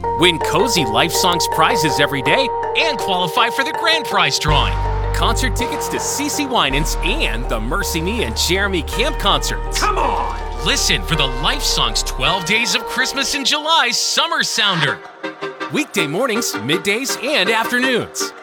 Win cozy Life Songs prizes every day and qualify for the grand prize drawing. Concert tickets to CeCe Winans and the Mercy Me and Jeremy Camp concerts. Come on! Listen for the Life Songs 12 Days of Christmas in July Summer Sounder. Weekday mornings, middays, and afternoons.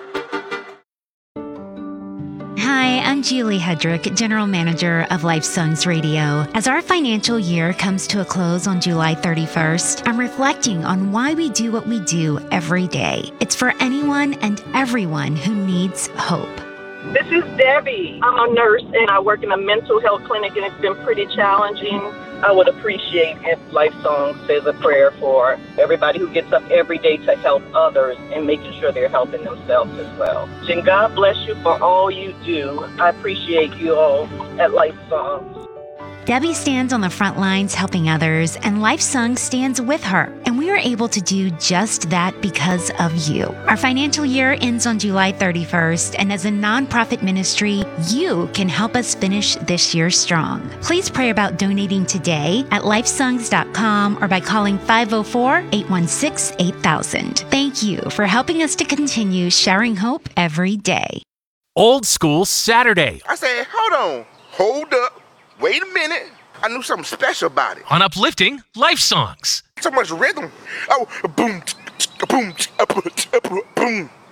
Hi, I'm Julie Hedrick, General Manager of Life Songs Radio. As our financial year comes to a close on July 31st, I'm reflecting on why we do what we do every day. It's for anyone and everyone who needs hope. This is Debbie. I'm a nurse and I work in a mental health clinic, and it's been pretty challenging. I would appreciate if Life Song says a prayer for everybody who gets up every day to help others and making sure they're helping themselves as well. And God bless you for all you do. I appreciate you all at Life Songs. Debbie stands on the front lines helping others, and Life Song stands with her. And we are able to do just that because of you. Our financial year ends on July 31st, and as a nonprofit ministry, you can help us finish this year strong. Please pray about donating today at lifesongs.com or by calling 504-816-8000. Thank you for helping us to continue sharing hope every day. Old School Saturday I said, hold up. Wait a minute. I knew something special about it. on Uplifting Life Songs. So much rhythm. Oh, boom, boom, boom.